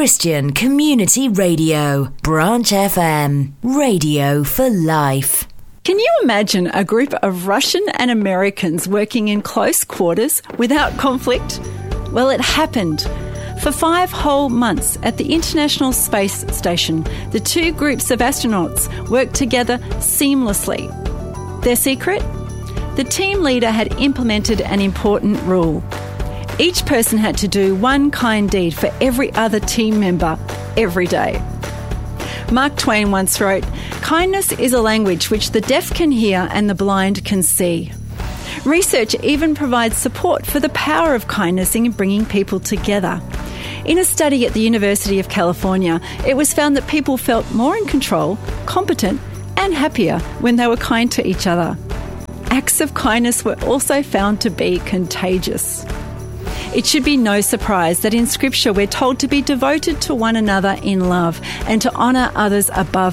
Christian Community Radio, Branch FM, radio for life. Can you imagine a group of Russian and Americans working in close quarters without conflict? Well, it happened. For 5 whole months at the International Space Station, the two groups of astronauts worked together seamlessly. Their secret? The team leader had implemented an important rule. Each person had to do one kind deed for every other team member every day. Mark Twain once wrote, "Kindness is a language which the deaf can hear and the blind can see." Research even provides support for the power of kindness in bringing people together. In a study at the University of California, it was found that people felt more in control, competent, and happier when they were kind to each other. Acts of kindness were also found to be contagious. It should be no surprise that in Scripture we're told to be devoted to one another in love and to honour others above